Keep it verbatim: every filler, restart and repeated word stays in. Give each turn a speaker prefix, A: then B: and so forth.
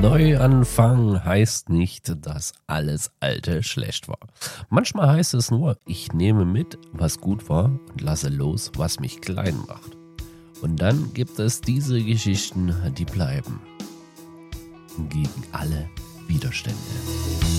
A: Neuanfang heißt nicht, dass alles Alte schlecht war. Manchmal heißt es nur, ich nehme mit, was gut war und lasse los, was mich klein macht. Und dann gibt es diese Geschichten, die bleiben. Gegen alle Widerstände.